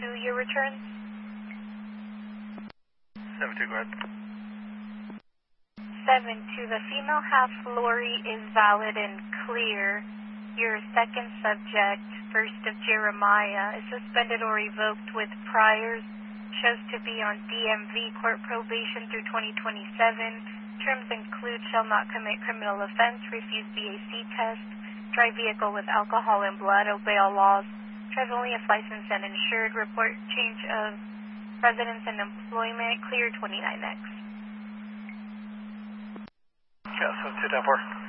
your returns? 7-2, go ahead. 7-2, the female half lorry is valid and clear. Your second subject, First of Jeremiah, is suspended or revoked with priors. Shows to be on DMV court probation through 2027. Terms include shall not commit criminal offense, refuse BAC test, drive vehicle with alcohol and blood, obey all laws, drive only if licensed and insured, report change of residence and employment, clear 29X. Yeah, 7-2, 10-4.